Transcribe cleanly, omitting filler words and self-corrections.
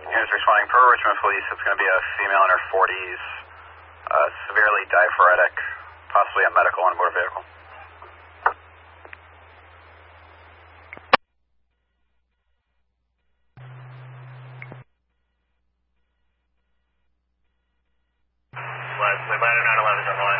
Units responding per Richmond Police. It's going to be a female in her 40s, severely diaphoretic, possibly a medical on board vehicle. We landed 911 on the line.